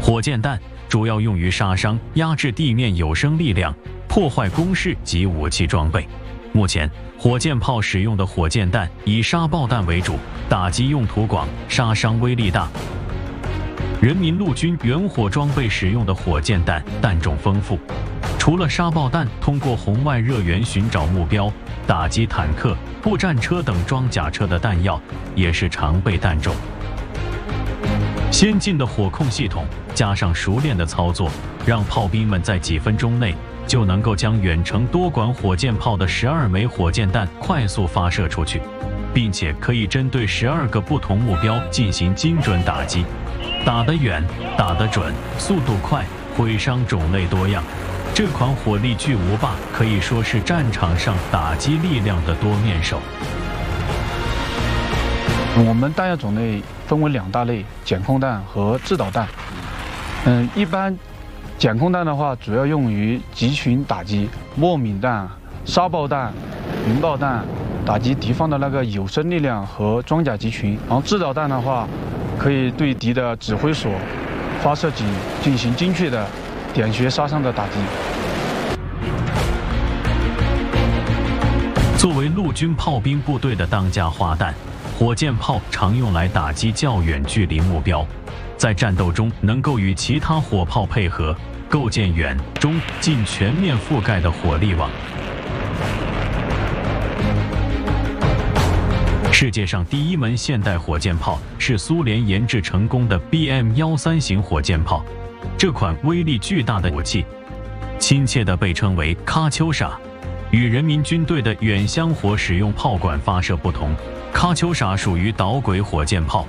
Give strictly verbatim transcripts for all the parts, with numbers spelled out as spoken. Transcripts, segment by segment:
火箭弹主要用于杀伤、压制地面有生力量，破坏工事及武器装备。目前，火箭炮使用的火箭弹以沙爆弹为主，打击用途广，杀伤威力大。人民陆军远火装备使用的火箭弹弹种丰富，除了沙爆弹通过红外热源寻找目标，打击坦克、步战车等装甲车的弹药也是常备弹种。先进的火控系统加上熟练的操作，让炮兵们在几分钟内就能够将远程多管火箭炮的十二枚火箭弹快速发射出去，并且可以针对十二个不同目标进行精准打击，打得远，打得准，速度快，毁伤种类多样。这款火力巨无霸可以说是战场上打击力量的多面手。 我们弹药种类分为两大类：检控弹和制导弹。嗯，一般检控弹的话，主要用于集群打击，莫敏弹、沙爆弹、云爆弹，打击敌方的那个有生力量和装甲集群。然后制导弹的话，可以对敌的指挥所、发射井进行精确的点穴杀伤的打击。 作为陆军炮兵部队的当家花旦，火箭炮常用来打击较远距离目标，在战斗中能够与其他火炮配合，构建远、中、近全面覆盖的火力网。世界上第一门现代火箭炮是苏联研制成功的 B M 十三 型火箭炮，这款威力巨大的武器，亲切地被称为喀秋莎。与人民军队的远香火使用炮管发射不同，喀秋莎属于导轨火箭炮。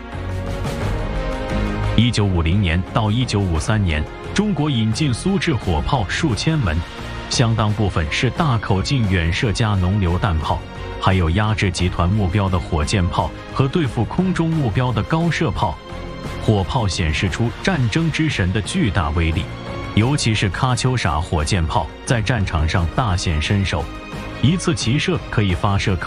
一九五零年到一九五三年，中国引进苏制火炮数千门，相当部分是大口径远射加浓硫弹炮，还有压制集团目标的火箭炮和对付空中目标的高射炮。火炮显示出战争之神的巨大威力，尤其是喀秋莎火箭炮在战场上大显身手，一次齐射可以发射